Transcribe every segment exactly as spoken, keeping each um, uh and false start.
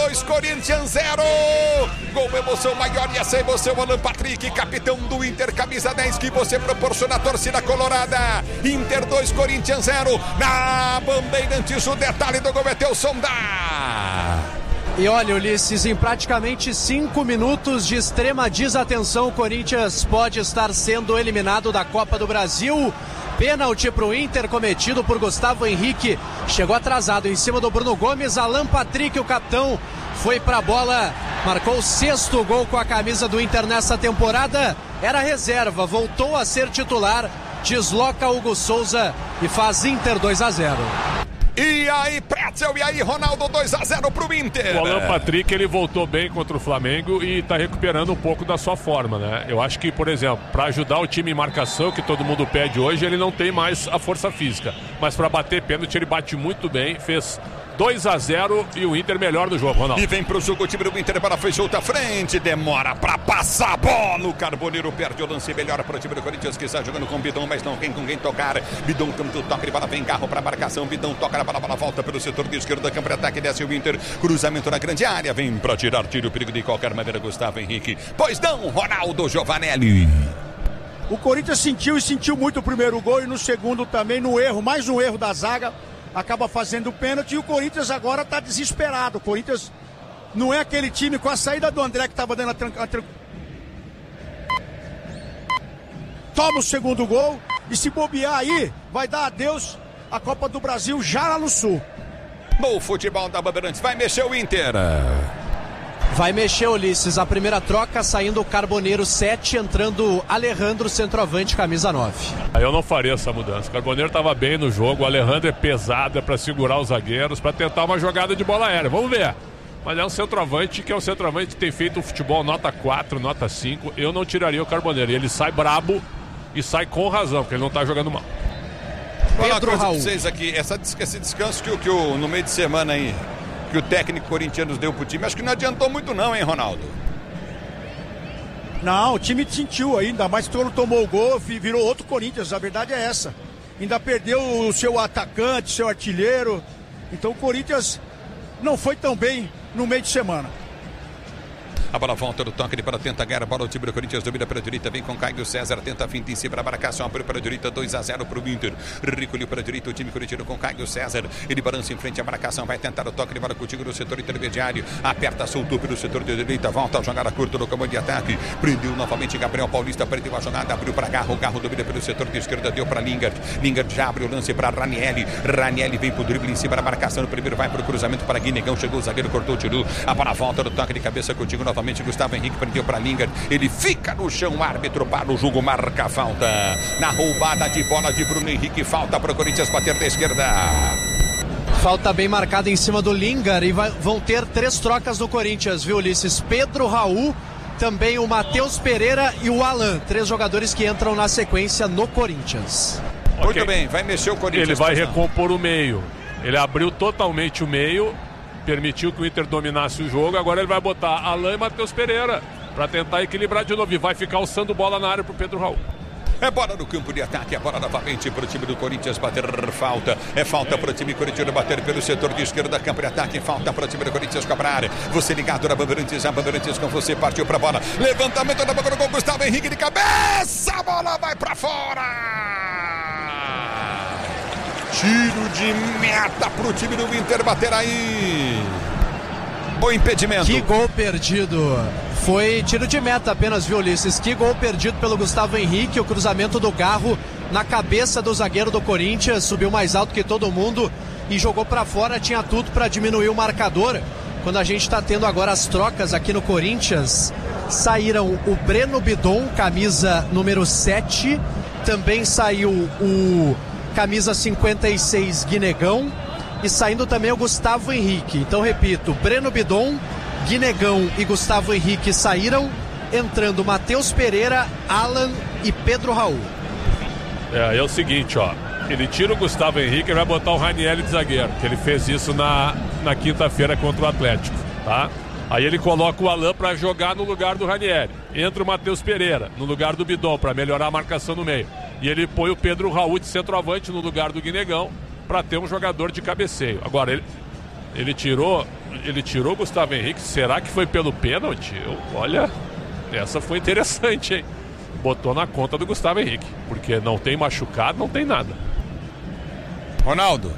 dois, Corinthians zero. Gol, emoção maior e essa emoção, Alan Patrick, capitão do Inter, camisa dez, que você proporciona a torcida colorada. Inter dois, Corinthians zero. Na Bandeirantes, o detalhe do gol é teu, Sonda. E olha, Ulisses, em praticamente cinco minutos de extrema desatenção, o Corinthians pode estar sendo eliminado da Copa do Brasil. Pênalti para o Inter cometido por Gustavo Henrique. Chegou atrasado em cima do Bruno Gomes. Alan Patrick, o capitão, foi para a bola. Marcou o sexto gol com a camisa do Inter nessa temporada. Era reserva, voltou a ser titular. Desloca Hugo Souza e faz Inter dois a zero. E aí, Pretzel, e aí, Ronaldo, dois a zero pro Inter. O Alan Patrick, ele voltou bem contra o Flamengo e tá recuperando um pouco da sua forma, né? Eu acho que, por exemplo, para ajudar o time em marcação, que todo mundo pede hoje, ele não tem mais a força física. Mas para bater pênalti, ele bate muito bem, fez dois a zero e o Inter melhor do jogo, Ronaldo. E vem pro jogo o time do Inter para fechou à frente, demora pra passar a bola. O Carboneiro perde o lance, melhor pro time do Corinthians, que está jogando com o Bidon, mas não tem com quem tocar. Bidon tenta o toque de bola, vem carro pra marcação. Bidon toca na bola, bola volta pelo setor de esquerda, campo de ataque, desce o Inter. Cruzamento na grande área, vem pra tirar tiro, perigo de qualquer maneira, Gustavo Henrique. Pois não, Ronaldo Giovanelli. O Corinthians sentiu e sentiu muito o primeiro gol e no segundo também, no erro, mais um erro da zaga. Acaba fazendo o pênalti e o Corinthians agora está desesperado. O Corinthians não é aquele time com a saída do André que estava dando a tranca. Tran... Toma o segundo gol e se bobear aí, vai dar adeus à Copa do Brasil já lá no Sul. No futebol da Bandeirantes, vai mexer o Inter. Vai mexer, Ulisses. A primeira troca, saindo o Carboneiro sete, entrando Alejandro, centroavante, camisa nove. Eu não faria essa mudança. O Carboneiro estava bem no jogo, o Alejandro é pesado, é para segurar os zagueiros, para tentar uma jogada de bola aérea. Vamos ver. Mas é um centroavante que é um centroavante que tem feito o futebol nota quatro, nota cinco. Eu não tiraria o Carboneiro. E ele sai brabo e sai com razão, porque ele não está jogando mal. Pedro Raul. Vocês aqui, essa, esse descanso que, que o, no meio de semana aí, que o técnico corintiano deu pro time, acho que não adiantou muito não, hein, Ronaldo? Não, o time sentiu ainda, mais que quando tomou o gol, virou outro Corinthians, a verdade é essa. Ainda perdeu o seu atacante, seu artilheiro, então o Corinthians não foi tão bem no meio de semana. A bola volta do toque para tentar ganhar a bola. O time do Corinthians domina para a direita. Vem com Caio César. Tenta a finta em cima para a marcação. Abriu para a direita. dois a zero para o Inter. Recolheu para a direita. O time corintiano com Caio César. Ele balança em frente à marcação. Vai tentar o toque de bola contigo no setor intermediário. Aperta, soltou pelo setor de direita. Volta a jogada curta no comando de ataque. Prendeu novamente Gabriel Paulista. Prendeu a jogada. Abriu para Garro. Garro domina pelo setor de esquerda. Deu para Lingard. Lingard já abre o lance para Ranieri. Ranieri vem para o drible em cima da marcação. O primeiro vai para o cruzamento para Guinegão. Chegou o zagueiro. Cortou o tiro. A bola volta do toque de cabeça contigo novamente. Gustavo Henrique prendeu para Lingard, ele fica no chão, o árbitro para o jogo, marca a falta na roubada de bola de Bruno Henrique, falta para o Corinthians bater da esquerda. Falta bem marcada em cima do Lingard e vai, vão ter três trocas no Corinthians, viu, Ulisses? Pedro Raul, também o Matheus Pereira e o Alan, três jogadores que entram na sequência no Corinthians. Okay. Muito bem, vai mexer o Corinthians. Ele vai recompor o meio, ele abriu totalmente o meio, permitiu que o Inter dominasse o jogo, agora ele vai botar Alan e Matheus Pereira para tentar equilibrar de novo e vai ficar alçando bola na área pro Pedro Raul. É bola no campo de ataque, é bola novamente para o time do Corinthians bater falta. É falta para o time corintiano bater pelo setor de esquerda, campo de ataque, falta para o time do Corinthians cobrar. Você ligado na Bandeirantes, a Bandeirantes com você, partiu para a bola. Levantamento da bola do gol, Gustavo Henrique de cabeça, a bola vai para fora. Tiro de meta para o time do Inter bater aí. O impedimento. Que gol perdido. Foi tiro de meta apenas, viu, Ulisses? Que gol perdido pelo Gustavo Henrique. O cruzamento do Garro na cabeça do zagueiro do Corinthians. Subiu mais alto que todo mundo e jogou para fora. Tinha tudo para diminuir o marcador. Quando a gente está tendo agora as trocas aqui no Corinthians, saíram o Breno Bidon, camisa número sete. Também saiu o camisa cinquenta e seis, Guinegão. E saindo também o Gustavo Henrique. Então, repito, Breno Bidon, Guinegão e Gustavo Henrique saíram, entrando Matheus Pereira, Alan e Pedro Raul. É, é o seguinte, ó. Ele tira o Gustavo Henrique e vai botar o Ranieri de zagueiro, que ele fez isso na, na quinta-feira contra o Atlético, tá? Aí ele coloca o Alan para jogar no lugar do Ranieri. Entra o Matheus Pereira no lugar do Bidon para melhorar a marcação no meio. E ele põe o Pedro Raul de centroavante no lugar do Guinegão para ter um jogador de cabeceio. Agora, ele, ele tirou ele tirou o Gustavo Henrique. Será que foi pelo pênalti? Eu, olha, essa foi interessante, hein? Botou na conta do Gustavo Henrique, porque não tem machucado, não tem nada. Ronaldo.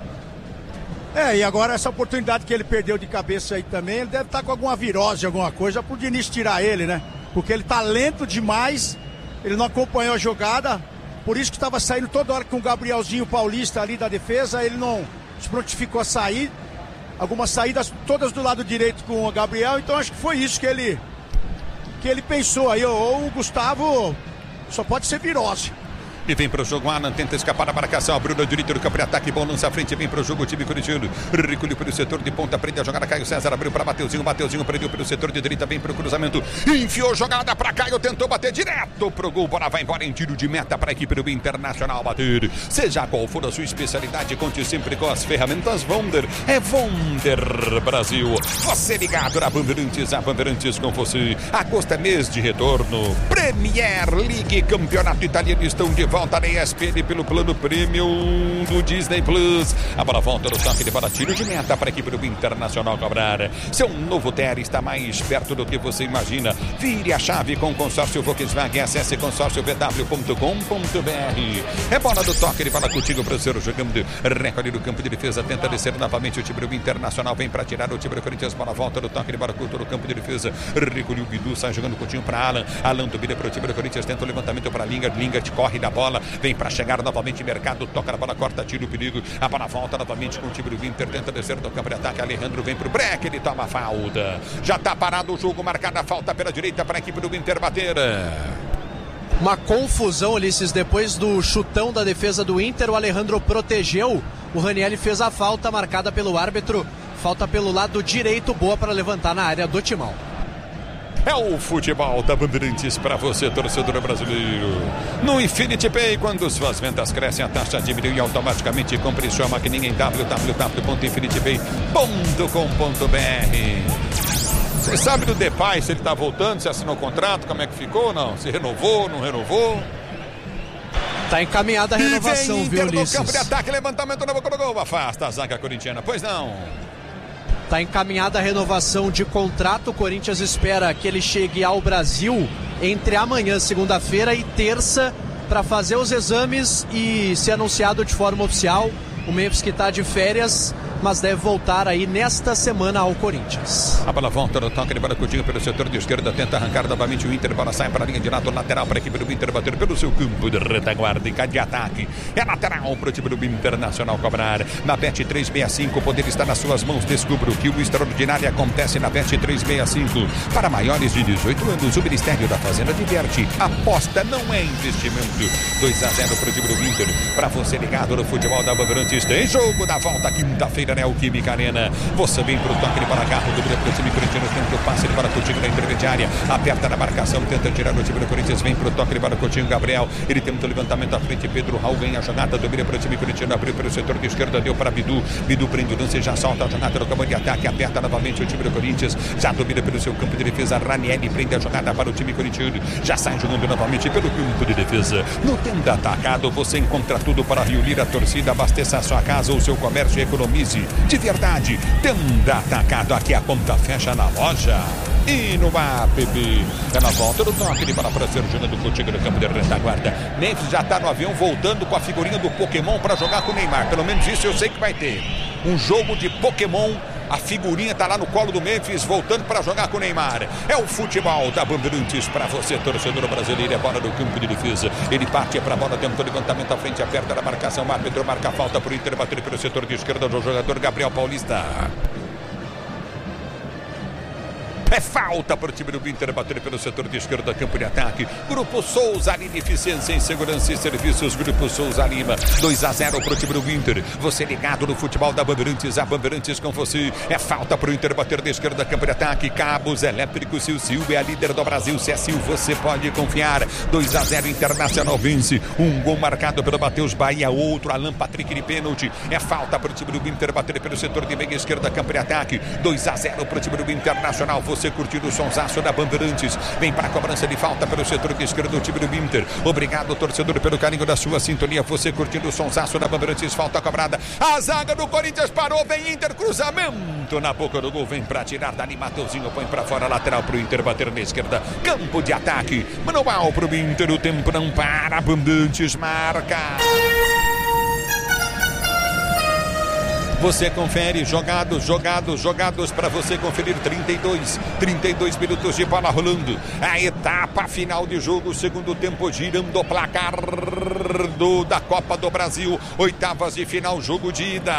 É, e agora essa oportunidade que ele perdeu de cabeça aí também, ele deve estar com alguma virose, alguma coisa, pro Diniz tirar ele, né? Porque ele tá lento demais, ele não acompanhou a jogada, por isso que estava saindo toda hora com o Gabrielzinho Paulista ali da defesa, ele não se prontificou a sair, algumas saídas todas do lado direito com o Gabriel, então acho que foi isso que ele, que ele pensou aí, ou o Gustavo só pode ser virose. E vem para o jogo, Alan tenta escapar da marcação, abriu na direita do campo de ataque, bom lança à frente, vem para o jogo o time corintiano, recolheu pelo setor de ponta, prende a jogada, Caio César abriu para Mateuzinho, Mateuzinho prendeu pelo setor de direita, vem para o cruzamento, enfiou jogada para Caio, tentou bater direto pro gol, bola vai embora em tiro de meta para a equipe do Internacional bater. Seja qual for a sua especialidade, conte sempre com as ferramentas Wonder, é Wonder Brasil. Você ligado na Bandeirantes, a Bandeirantes com você. Agosto é mês de retorno, Premier League, campeonato italiano estão de volta na E S P N pelo plano premium do Disney Plus. A bola volta no toque de bola, tiro de meta para a equipe do Internacional cobrar. Seu novo T R está mais perto do que você imagina. Vire a chave com o consórcio Volkswagen. Acesse consórcio v w ponto com ponto b r. É bola do toque de bola contigo para o seu jogando. Recorde do campo de defesa, tenta descer novamente o time do Internacional. Vem para tirar o time do Corinthians. Bola volta no toque de bola curto no campo de defesa. Recolheu o Bidu, sai jogando curtinho para Alan. Alan domina para o time do Corinthians, tenta o levantamento para Lingard. Lingard corre da bola. Vem para chegar novamente Mercado, toca na bola, corta, tira o perigo, a bola volta novamente com o time do Inter, tenta descer do campo de ataque, Alejandro vem pro break, ele toma a falta, já tá parado o jogo, marcada a falta pela direita para a equipe do Inter bater. Uma confusão, Ulisses, depois do chutão da defesa do Inter, o Alejandro protegeu, o Ranieri fez a falta marcada pelo árbitro, falta pelo lado direito, boa para levantar na área do Timão. É o futebol da Bandeirantes para você, torcedor brasileiro. No Infinity Pay, quando suas vendas crescem, a taxa diminui e automaticamente compre sua maquininha em w w w ponto infinity pay ponto com ponto b r. Você sabe do Depay, se ele está voltando, se assinou o contrato, como é que ficou ou não? Se renovou, não renovou? Tá encaminhada a renovação, e vem viu, Inter Ulisses? no campo de ataque, levantamento na boca do gol, afasta a zaga corintiana, pois não? Está encaminhada a renovação de contrato. O Corinthians espera que ele chegue ao Brasil entre amanhã, segunda-feira, e terça para fazer os exames e ser anunciado de forma oficial. O Memphis, que está de férias, mas deve voltar aí nesta semana ao Corinthians. A bola volta no toque de bola curtinho pelo setor de esquerda, tenta arrancar novamente o Inter, a bola sai para a linha de lado, lateral para a equipe do Inter bater pelo seu campo de retaguarda e de ataque. É lateral para o time do Internacional cobrar. Na Bet trezentos e sessenta e cinco, o poder está nas suas mãos. Descubra o que o extraordinário acontece na Bet trezentos e sessenta e cinco. Para maiores de dezoito anos, o Ministério da Fazenda diverte. Aposta não é investimento. dois a zero para o time do Inter. Para você ligado no futebol da Bandeirantes, tem jogo da volta quinta-feira, Neoquímica Arena. Você vem pro toque de bola, carro, domina pro time corintiano, tenta o passe de bola contigo na intermediária, aperta na marcação, tenta tirar o time do Corinthians, vem pro toque de bola contigo, Gabriel, ele tenta o levantamento à frente, Pedro Raul ganha a jogada, domina pro time corintiano, abriu pelo setor de esquerda, deu para Bidu, Bidu prende o lance, já solta a jogada no campo de ataque, aperta novamente o time do Corinthians, já domina pelo seu campo de defesa, Ranieri prende a jogada para o time corintiano, já sai jogando novamente pelo campo de defesa. No Tenda Atacado você encontra tudo para reunir a torcida, abasteça a sua casa ou seu comércio e economize de verdade. Tenda Atacado, aqui a conta fecha na loja e no app. Ela volta no toque de bola para Sergiana do Coutinho no campo de retaguarda. Memphis já está no avião voltando com a figurinha do Pokémon para jogar com o Neymar. Pelo menos isso eu sei que vai ter. Um jogo de Pokémon. A figurinha está lá no colo do Memphis, voltando para jogar com o Neymar. É o futebol da Bandeirantes para você, torcedor brasileiro. É bola no campo de defesa. Ele parte para a bola, tenta o levantamento à frente, aperta na marcação. O árbitro marca a falta para o Inter, bater pelo setor de esquerda do jogador Gabriel Paulista. É falta para o time do Inter bater pelo setor de esquerda, campo de ataque. Grupo Souza Lima, eficiência em segurança e serviços. Grupo Souza Lima, dois a zero para o time do Inter. Você ligado no futebol da Bandeirantes, a Bandeirantes com você. É falta para o Inter bater de esquerda, campo de ataque. Cabos elétricos, Sil Silva é a líder do Brasil. Se é Sil, você pode confiar. dois a zero, Internacional vence. Um gol marcado pelo Matheus Bahia, outro Alan Patrick de pênalti. É falta para o time do Inter bater pelo setor de meia esquerda, campo de ataque. dois a zero para o time do Internacional. Você você curtindo o sonsaço da Bandeirantes. Vem para a cobrança de falta pelo setor esquerdo do time do Inter. Obrigado, torcedor, pelo carinho da sua sintonia. Você curtindo o sonsaço da Bandeirantes. Falta cobrada. A zaga do Corinthians parou. Vem Inter, cruzamento na boca do gol. Vem para tirar dali. Mateuzinho põe para fora, lateral para o Inter bater na esquerda. Campo de ataque. Manual para o Inter. O tempo não para. Bandeirantes marca. Você confere, jogados, jogados, jogados para você conferir. Trinta e dois, trinta e dois minutos de bola rolando. A etapa final de jogo, segundo tempo, girando o placar do, da Copa do Brasil. Oitavas de final, jogo de ida.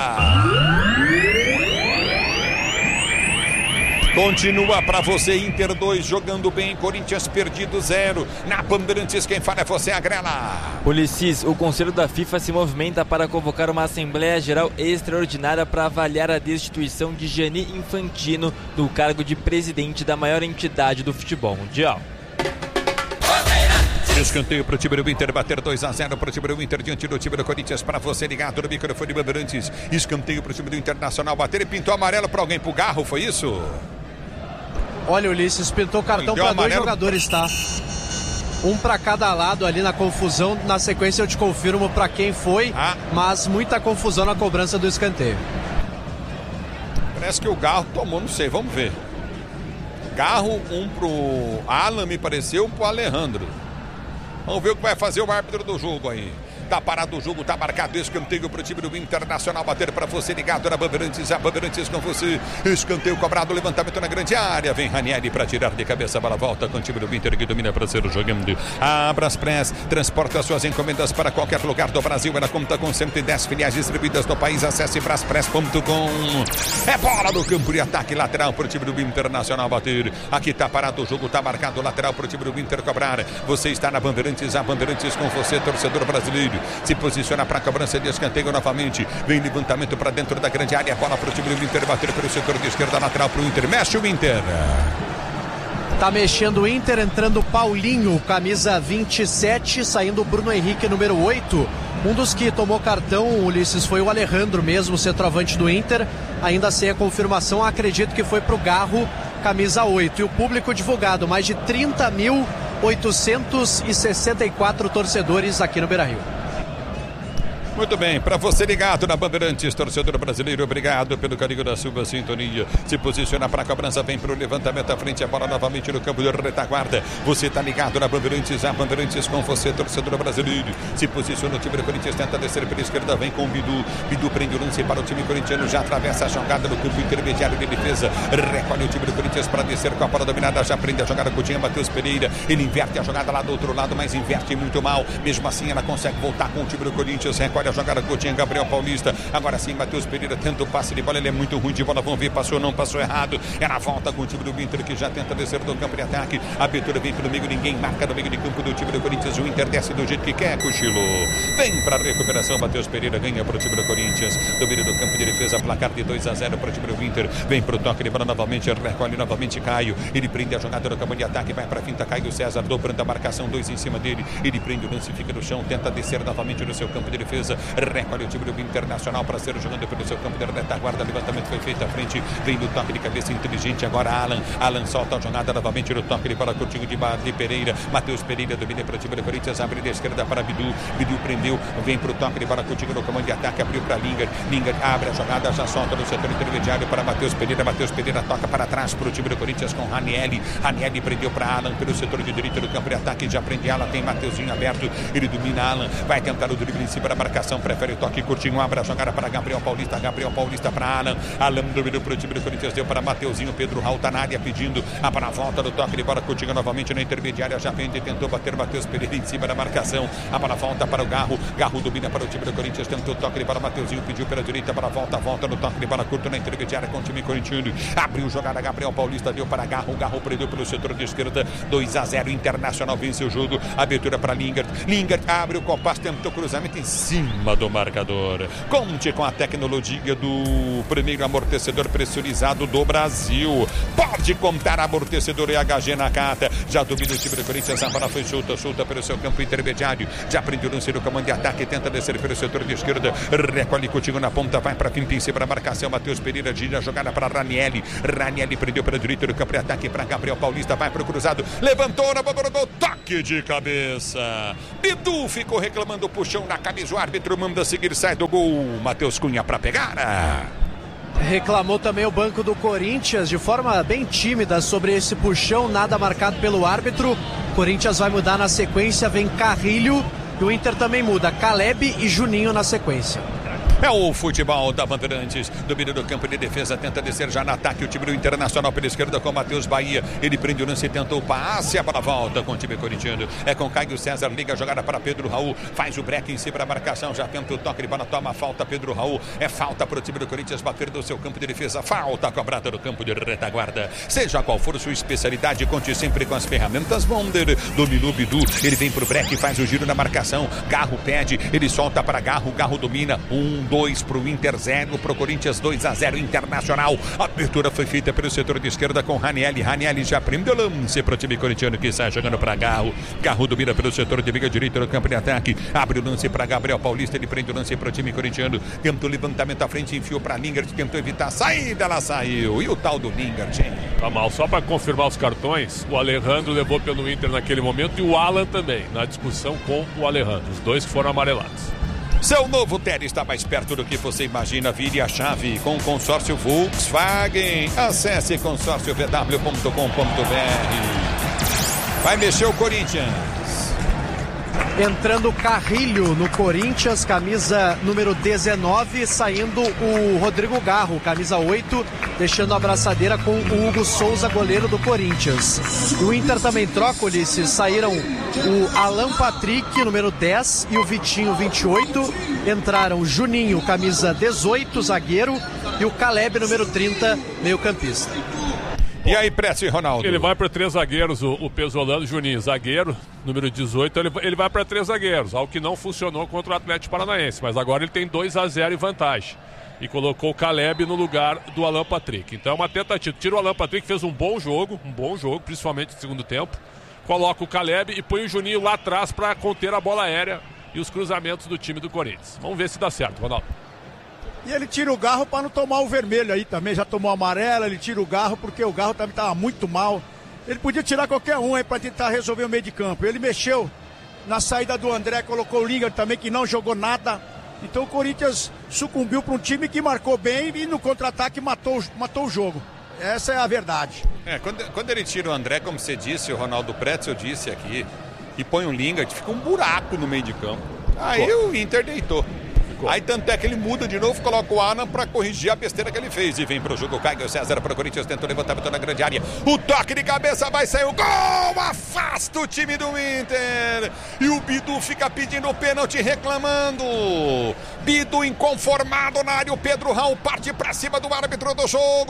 Continua para você, Inter dois, jogando bem, Corinthians perdido zero. Na Bandeirantes, quem fala é você, Agrela. Ulisses, o Conselho da FIFA se movimenta para convocar uma Assembleia Geral Extraordinária para avaliar a destituição de Gianni Infantino do cargo de presidente da maior entidade do futebol mundial. Escanteio para o time do Inter, bater dois a zero para o time do Inter, diante do time do Corinthians, para você ligado no microfone Bandeirantes. Escanteio para o time do Internacional, bater e pintou amarelo para alguém, pro Garro, foi isso? Olha, Ulisses, pintou cartão para dois jogadores, tá? Um para cada lado ali na confusão. Na sequência eu te confirmo para quem foi, ah. mas muita confusão na cobrança do escanteio. Parece que o Garro tomou, não sei, vamos ver. Garro, um pro Alan, me pareceu, um pro Alejandro. Vamos ver o que vai fazer o árbitro do jogo aí. Tá parado o jogo, tá marcado escanteio pro time do Internacional, bater para você ligado na Bandeirantes, a Bandeirantes com você, escanteio cobrado, levantamento na grande área, vem Ranieri para tirar de cabeça, a bola volta com o time do Inter que domina para ser jogando. A Braspress transporta suas encomendas para qualquer lugar do Brasil, ela conta com cento e dez filiais distribuídas no país, acesse braspress ponto com. É bola no campo de ataque, lateral pro time do Internacional bater, aqui tá parado o jogo, tá marcado lateral pro time do Inter cobrar, você está na Bandeirantes, a Bandeirantes com você, torcedor brasileiro. Se posiciona para a cobrança de escanteio novamente. Vem levantamento para dentro da grande área. Bola para o time do Inter bater pelo setor de esquerda, lateral para o Inter. Mexe o Inter. Tá mexendo o Inter, entrando Paulinho, camisa vinte e sete, saindo Bruno Henrique, número oito. Um dos que tomou cartão, Ulisses, foi o Alejandro mesmo, centroavante do Inter. Ainda sem a confirmação, acredito que foi pro Garro, camisa oito. E o público divulgado, mais de trinta mil oitocentos e sessenta e quatro torcedores aqui no Beira-Rio. Muito bem, para você ligado na Bandeirantes, torcedor brasileiro, obrigado pelo carinho da sua sintonia. Se posiciona para a cobrança, vem para o levantamento à frente, a bola novamente no campo de retaguarda. Você está ligado na Bandeirantes, a Bandeirantes com você, torcedor brasileiro. Se posiciona o time do Corinthians, tenta descer pela esquerda, vem com o Bidu. Bidu prende o lance para o time corintiano, já atravessa a jogada no campo intermediário de defesa. Recolhe o time do Corinthians para descer com a bola dominada, já prende a jogada com o Tinha Matheus Pereira. Ele inverte a jogada lá do outro lado, mas inverte muito mal. Mesmo assim, ela consegue voltar com o time do Corinthians, recolhe a jogada com o Tinha Gabriel Paulista. Agora sim, Matheus Pereira tenta o passe de bola, ele é muito ruim de bola. Vamos ver, passou ou não, passou errado. É na volta com o time do Inter que já tenta descer do campo de ataque. A abertura vem pelo meio, ninguém marca no meio de campo do time do Corinthians. O Inter desce do jeito que quer, cochilo. Vem para a recuperação, Matheus Pereira ganha para o time do Corinthians. Domínio do campo de defesa, placar de dois a zero para o time do Inter. Vem para o toque de bola novamente, recolhe novamente Caio. Ele prende a jogada no campo de ataque, vai para a finta, Caio César dobrando a marcação, dois em cima dele. Ele prende o lance, fica no chão, tenta descer novamente no seu campo de defesa. Recolhe o time do Internacional para ser jogando pelo seu campo de retaguarda. Levantamento foi feito à frente, vem no toque de cabeça inteligente. Agora Alan, Alan solta a jogada novamente no toque de bola curtinho de, de Pereira. Matheus Pereira domina para o time do Corinthians, abre da esquerda para Bidu. Bidu prendeu, vem para o toque de bola curtinho no comando de ataque, abriu para Lingard. Lingard abre a jogada, já solta no setor intermediário para Matheus Pereira. Matheus Pereira toca para trás para o time do Corinthians com Ranieri. Ranieri prendeu para Alan pelo setor de direita do campo de ataque, já prende Alan, tem Mateuzinho aberto, ele domina Alan, vai tentar o drible em cima da marcação, prefere o toque curtinho, abre a jogada para Gabriel Paulista, Gabriel Paulista para Alan, Alan dominou para o time do Corinthians, deu para Mateuzinho, Pedro Raul tá na área pedindo a para a volta do toque de bola, curtinho novamente na intermediária, já vende, tentou bater Matheus Pereira em cima da marcação, a para a volta para o Garro, Garro domina para o time do Corinthians, tentou o toque de bola, Mateuzinho pediu pela direita para a volta, volta no toque de bola curto na intermediária com o time corintiano, abriu jogada, Gabriel Paulista deu para Garro, Garro prendeu pelo setor de esquerda, dois a zero, Internacional vence o jogo, abertura para Lingard, Lingard abre o compasso, tentou cruzamento em cima cima do marcador. Conte com a tecnologia do primeiro amortecedor pressurizado do Brasil. Pode contar amortecedor E H G Nakata. Já domina o time do Corinthians. A bola foi solta, solta pelo seu campo intermediário. Já prende o lance no comando de ataque. Tenta descer pelo setor de esquerda. Recolhe contigo na ponta. Vai para quem tem para a marcação. Matheus Pereira gira a jogada para Ranieri. Ranieri prendeu para a direita do campo de ataque para Gabriel Paulista. Vai para o cruzado. Levantou na bola do gol. Toque de cabeça. Bidu ficou reclamando o puxão na camisa. O árbitro manda seguir. Sai do gol. Matheus Cunha para pegar. Reclamou também o banco do Corinthians de forma bem tímida sobre esse puxão. Nada marcado pelo árbitro. Corinthians vai mudar na sequência. Vem Carrilho. E o Inter também muda. Caleb e Juninho na sequência. É o futebol da Bandeirantes. Domínio do campo de defesa. Tenta descer já no ataque. O time do Internacional pela esquerda com o Matheus Bahia. Ele prende o lance e tenta o passe. A bola volta com o time corintiano. É com Caio César. Liga a jogada para Pedro Raul. Faz o break em si para a marcação. Já tenta o toque de bola. Toma a falta. Pedro Raul. É falta para o time do Corinthians bater do seu campo de defesa. Falta cobrada do campo de retaguarda. Seja qual for sua especialidade, conte sempre com as ferramentas Bonder. Dominou Bidu. Ele vem pro break. Faz o giro na marcação. Garro pede. Ele solta para Garro. Garro domina. Um, dois para o Inter, zero para o Corinthians, dois a zero Internacional. A abertura foi feita pelo setor de esquerda com Ranieri. Ranieri já prende o lance para o time corintiano que sai jogando para Garro. Garro domina pelo setor de liga direita no campo de ataque. Abre o lance para Gabriel Paulista. Ele prende o lance para o time corintiano. Tentou levantamento à frente, enfiou para Lingard. Tentou evitar a saída, ela saiu. E o tal do Lingard, hein? Tá mal, só para confirmar os cartões, o Alejandro levou pelo Inter naquele momento e o Alan também, na discussão com o Alejandro. Os dois que foram amarelados. Seu novo Tele está mais perto do que você imagina. Vire a chave com o consórcio Volkswagen. Acesse consórcio v w ponto com ponto b r. Vai mexer o Corinthians. Entrando Carrilho no Corinthians, camisa número dezenove, saindo o Rodrigo Garro, camisa oito, deixando a abraçadeira com o Hugo Souza, goleiro do Corinthians. O Inter também troca, Ulisses, saíram o Alan Patrick, número dez, e o Vitinho, vinte e oito. Entraram o Juninho, camisa dezoito, zagueiro, e o Caleb, número trinta, meio campista. E aí, Pressi, Ronaldo? Ele vai para três zagueiros, o, o Pesolano, Juninho, zagueiro, número dezoito, ele, ele vai para três zagueiros, algo que não funcionou contra o Atlético Paranaense, mas agora ele tem dois a zero em vantagem. E colocou o Caleb no lugar do Alan Patrick. Então é uma tentativa. Tira o Alan Patrick, fez um bom jogo, um bom jogo, principalmente no segundo tempo. Coloca o Caleb e põe o Juninho lá atrás para conter a bola aérea e os cruzamentos do time do Corinthians. Vamos ver se dá certo, Ronaldo. E ele tira o Garro para não tomar o vermelho aí também. Já tomou amarelo, ele tira o Garro porque o Garro também estava muito mal. Ele podia tirar qualquer um aí para tentar resolver o meio de campo. Ele mexeu na saída do André, colocou o Lingard também, que não jogou nada. Então o Corinthians sucumbiu para um time que marcou bem e no contra-ataque matou, matou o jogo. Essa é a verdade. É, quando, quando ele tira o André, como você disse, o Ronaldo Pretzel disse aqui, e põe o Lingard, fica um buraco no meio de campo. Aí Pô. o Inter deitou. Aí tanto é que ele muda de novo, coloca o Alan para corrigir a besteira que ele fez. E vem pro jogo, Caio César para o Corinthians, tentou levantamento na grande área. O toque de cabeça, vai sair o gol! Afasta o time do Inter. E o Bidu fica pedindo o pênalti, reclamando. Bidu inconformado na área, o Pedro Raul parte para cima do árbitro do jogo.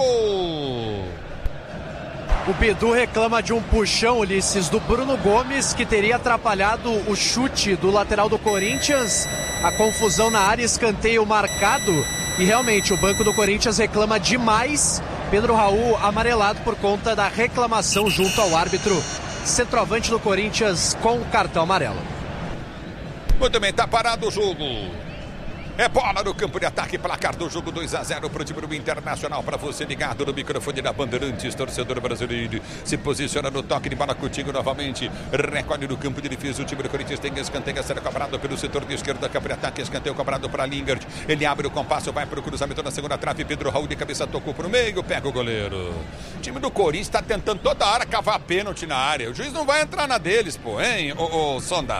O Bidu reclama de um puxão, Ulisses, do Bruno Gomes, que teria atrapalhado o chute do lateral do Corinthians. A confusão na área, escanteio marcado. E realmente o banco do Corinthians reclama demais. Pedro Raul amarelado por conta da reclamação junto ao árbitro. Centroavante do Corinthians com cartão amarelo. Muito bem, tá parado o jogo. É bola no campo de ataque, placar do jogo dois a zero para o time do Internacional. Para você ligado no microfone da Bandeirantes, torcedor brasileiro. Se posiciona no toque de bola contigo novamente. Recolhe no campo de defesa. O time do Corinthians tem escanteio a ser cobrado pelo setor de esquerda. Campo de ataque, escanteio cobrado para Lingard. Ele abre o compasso, vai para o cruzamento na segunda trave. Pedro Raul de cabeça tocou para o meio, pega o goleiro. O time do Corinthians está tentando toda hora cavar pênalti na área. O juiz não vai entrar na deles, pô, hein, ô, ô Sonda?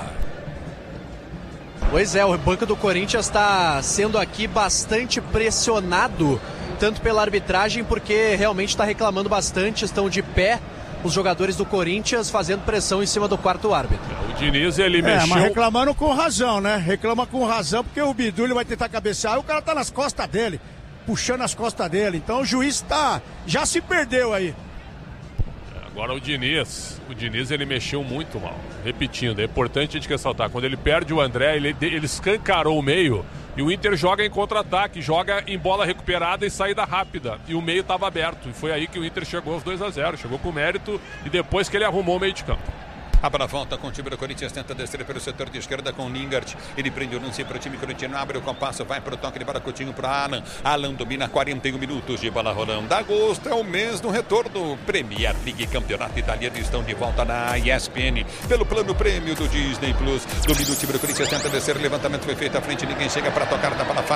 Pois é, o banco do Corinthians está sendo aqui bastante pressionado, tanto pela arbitragem, porque realmente está reclamando bastante, estão de pé os jogadores do Corinthians fazendo pressão em cima do quarto árbitro. O Diniz, ele é, mexeu... mas reclamando com razão, né? Reclama com razão, porque o Bidu ele vai tentar cabecear e o cara tá nas costas dele, puxando as costas dele. Então o juiz tá, já se perdeu aí. Agora o Diniz, o Diniz ele mexeu muito mal. Repetindo, é importante a gente ressaltar, quando ele perde o André, ele, ele escancarou o meio e o Inter joga em contra-ataque, joga em bola recuperada e saída rápida. E o meio estava aberto. E foi aí que o Inter chegou aos dois a zero, chegou com mérito e depois que ele arrumou o meio de campo. A bola volta com o time do Corinthians, tenta descer pelo setor de esquerda com o Lingard. Ele prende o lance para o time corintiano, abre o compasso, vai para o toque de bola Coutinho para Alan. Alan domina quarenta e um minutos de bola rolando. Agosto é o mês do retorno. Premier League, campeonato italiano, estão de volta na E S P N. Pelo plano prêmio do Disney Plus. Domina o time do Corinthians, tenta descer, levantamento foi feito à frente, ninguém chega para tocar da bola.